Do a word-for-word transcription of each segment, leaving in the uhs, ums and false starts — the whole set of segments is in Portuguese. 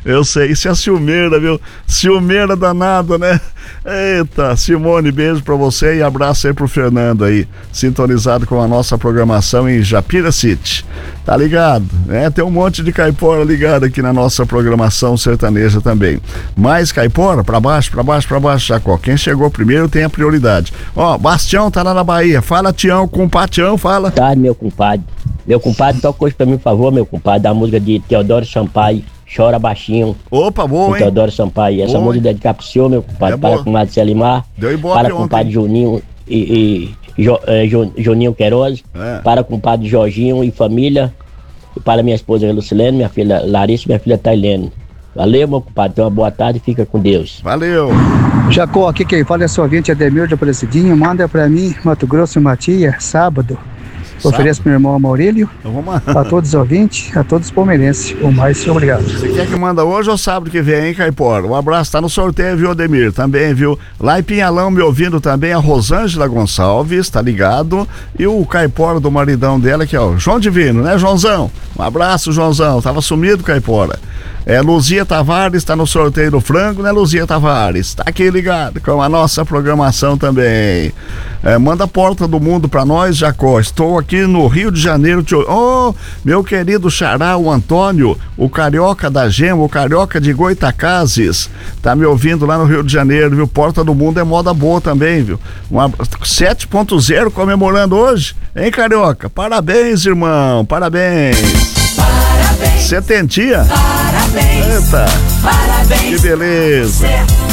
Eu sei, isso é a ciumeira, viu? Ciumeira danada, né? Eita, Simone, beijo pra você e abraço aí pro Fernando aí, sintonizado com a nossa programação em Japira City. Tá ligado? É, tem um monte de caipora ligado aqui na nossa programação sertaneja também. Mais caipora, pra baixo, pra baixo, pra baixo, Jacó. Quem chegou primeiro tem a prioridade. Ó, Bastião tá lá na Bahia. Fala, Tião, compatião, fala. Tá, meu compadre. Meu compadre, toca hoje pra mim, por favor, meu compadre, da música de Teodoro Sampaio, Chora Baixinho. Opa, boa, hein? Teodoro Sampaio. Essa boa, música é de Capiccio, meu compadre, é para boa. com o Lado Selimar, Deu ibope para com o ontem. compadre Juninho e, e jo, eh, jo, Juninho Queiroz, É. para com o compadre Jorginho e família, e para minha esposa Lucilene, minha filha Larissa e minha filha Tailene. Valeu, meu compadre, tenha uma boa tarde e fica com Deus. Valeu. Jacó, aqui quem fala é seu ouvinte Ademir de Aparecidinho. Manda pra mim, Mato Grosso e Matias, sábado. Ofereço pro meu irmão Maurílio, Então vamos a todos os ouvintes, a todos os palmeirenses. O mais, obrigado. Você quer que manda hoje ou sábado que vem, hein, Caipora? Um abraço, tá no sorteio, viu, Ademir? Também, viu? Lá em Pinhalão, me ouvindo também, a Rosângela Gonçalves, tá ligado? E o Caipora do maridão dela, que é o João Divino, né, Joãozão? Um abraço, Joãozão. Tava sumido, Caipora. É, Luzia Tavares tá no sorteio do frango, né, Luzia Tavares? Tá aqui ligado com a nossa programação também. É, manda a porta do mundo pra nós, Jacó. Estou aqui no Rio de Janeiro. Te... Oh, meu querido xará, o Antônio, o carioca da Gema, o carioca de Goitacazes, tá me ouvindo lá no Rio de Janeiro, viu? Porta do mundo é moda boa também, viu? Uma... sete ponto zero comemorando hoje, hein, carioca? Parabéns, irmão, parabéns. Parabéns. Setentia? Parabéns. Eita. Parabéns. Que beleza.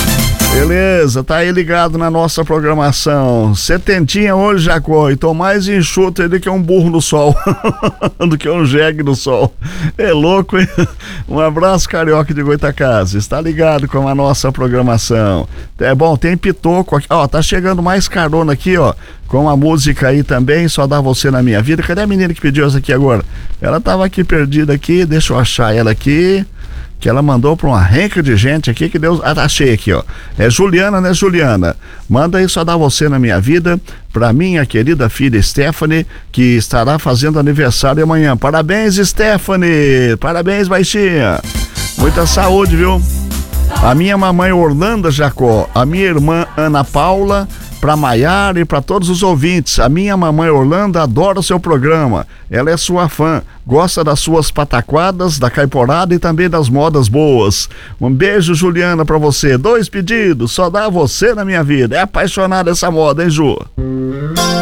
Beleza, tá aí ligado na nossa programação. Setentinha hoje, Jacó, e tô mais enxuto aí do que um burro no sol, do que um jegue no sol. É louco, hein? Um abraço, carioca de Goitacazes, tá ligado com a nossa programação. É bom, tem pitoco aqui, ó, tá chegando mais carona aqui, ó, com a música aí também, Só Dá Você Na Minha Vida. Cadê a menina que pediu essa aqui agora? Ela tava aqui perdida aqui, deixa eu achar ela aqui. Que ela mandou para uma renca de gente aqui que Deus... Ah, achei aqui, ó. É Juliana, né, Juliana? Manda aí Só Dá Você Na Minha Vida para minha querida filha Stephanie, que estará fazendo aniversário amanhã. Parabéns, Stephanie! Parabéns, baixinha! Muita saúde, viu? A minha mamãe Orlando Jacó, a minha irmã Ana Paula, pra Maiara e pra todos os ouvintes. A minha mamãe Orlando adora o seu programa. Ela é sua fã, gosta das suas pataquadas, da caiporada e também das modas boas. Um beijo, Juliana, pra você. Dois pedidos, Só Dá Você Na Minha Vida. É apaixonada essa moda, hein, Ju?